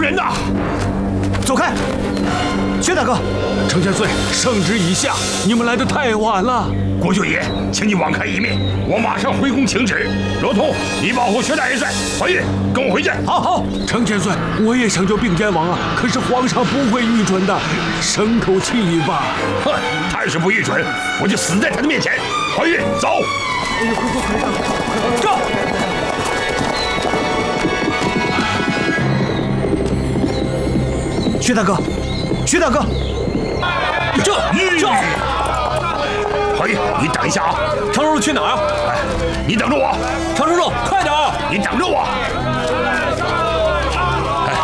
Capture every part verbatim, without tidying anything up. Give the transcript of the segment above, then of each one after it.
人呐！ 走开！薛大哥， 程千岁，圣旨已下，你们来得太晚了。 国舅爷，请你网开一面，我马上回宫请旨。罗通，你保护薛大元帅。怀玉，跟我回见。 好好，程千岁，我也想救并肩王啊，可是皇上不会御准的，生口气吧。 哼，他要是不御准，我就死在他的面前。怀玉，走。 哎呦，快快快上！这。 薛大哥，薛大哥， 这这，怀玉，你等一下啊！ 常叔叔去哪儿啊？ 哎，你等着我！ 常叔叔，快点啊！ 你等着我！哎，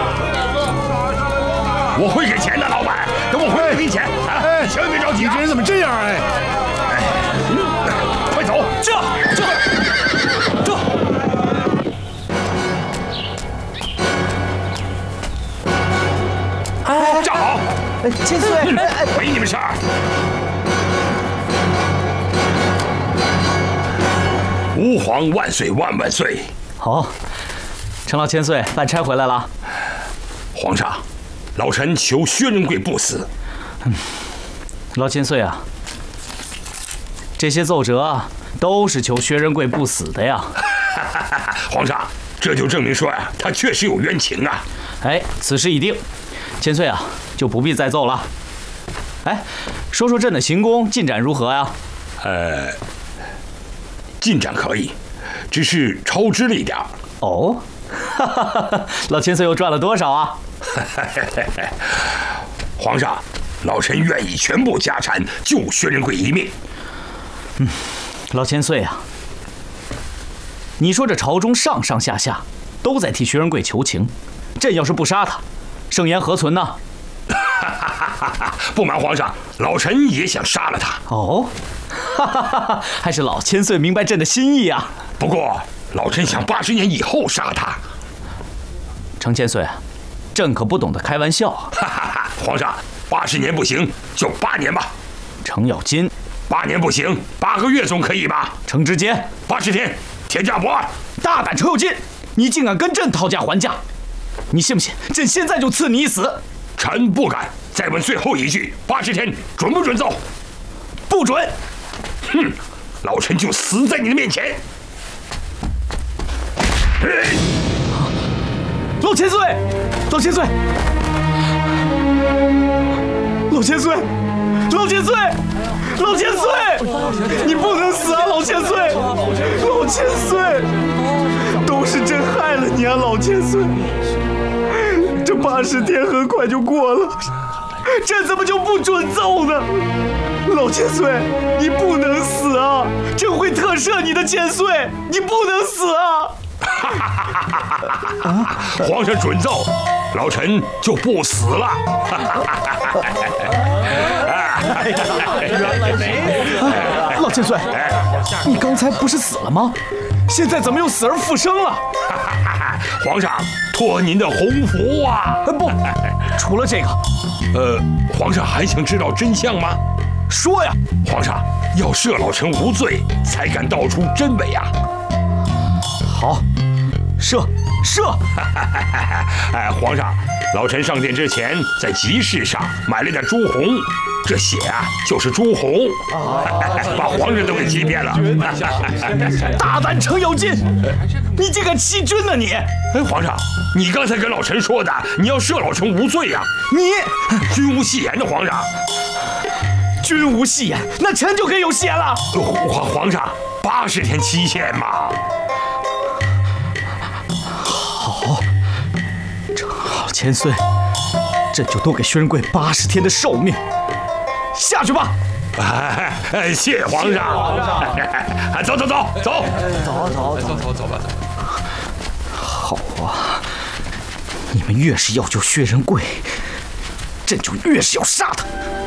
我会给钱的，老板，等我回来给钱啊！哎，千万别着急啊！ 你这人怎么这样哎？ 哎，快走！ 这这这。 站好！ 哎，千岁， 没你们事儿。吾皇万岁万万岁！ 好，程老千岁办差回来了。 皇上，老臣求薛仁贵不死。 嗯，老千岁啊，这些奏折都是求薛仁贵不死的呀。 皇上，这就证明说呀，他确实有冤情啊。 哎，此事已定。 千岁啊，就不必再奏了。哎，说说朕的行宫进展如何呀？ 呃，进展可以，只是超支了一点。 哦，哈哈哈！老千岁又赚了多少啊？ 皇上，老臣愿意全部家产救薛仁贵一命。 嗯，老千岁啊，你说这朝中上上下下都在替薛仁贵求情，朕要是不杀他。 圣言何存呢？ 不瞒皇上，老臣也想杀了他。 哦，哈哈哈哈，还是老千岁明白朕的心意啊。 不过，老臣想八十年以后杀他。 程千岁，朕可不懂得开玩笑。 哈哈哈，皇上，八十年不行，就八年吧。 程咬金， 八年不行，八个月总可以吧？ 程知坚， 八十天，天价不二。 大胆程咬金，你竟敢跟朕讨价还价！ 你信不信？朕现在就赐你一死！ 臣不敢。再问最后一句，八十天准不准奏？ 不准！ 哼，老臣就死在你的面前。 老千岁，老千岁，老千岁，老千岁，老千岁，你不能死啊，老千岁，老千岁，都是朕害了你啊，老千岁。 这八十天很快就过了，朕怎么就不准奏呢？老千岁，你不能死啊！朕会特赦你的，千岁，你不能死啊！ 啊！皇上准奏，老臣就不死了。 原来没老千岁，你刚才不是死了吗？现在怎么又死而复生了？ 皇上，托您的洪福啊！ 不，除了这个， 呃，皇上还想知道真相吗？ 说呀！ 皇上要赦老臣无罪，才敢道出真伪啊！ 好，赦赦！ 哎，皇上，老臣上殿之前在集市上买了点朱红，这血啊就是朱红，把皇上都给欺骗了。 大胆程咬金，你竟敢欺君呢你！ 哎，皇上，你刚才跟老臣说的，你要赦老臣无罪呀、啊！ 你君无戏言的皇上， 君无戏言，那臣就可以有戏言了。 皇皇上，八十天期限嘛。 好，正好千岁，朕就多给薛仁贵八十天的寿命。下去吧。 哎，谢皇上。皇上，走走走走走走走走走吧走。 好啊，你们越是要救薛仁贵，朕就越是要杀他。